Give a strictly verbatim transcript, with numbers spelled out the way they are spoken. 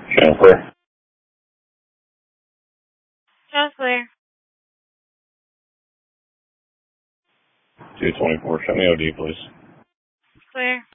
Channel clear. Channel clear. two twenty-four, show me O D, please. Clear.